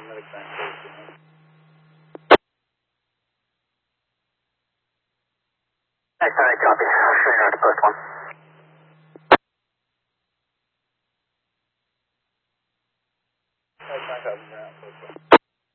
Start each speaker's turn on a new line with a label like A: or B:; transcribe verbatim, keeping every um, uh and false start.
A: Alright, copy. I'll show you how to post one. Alright, copy.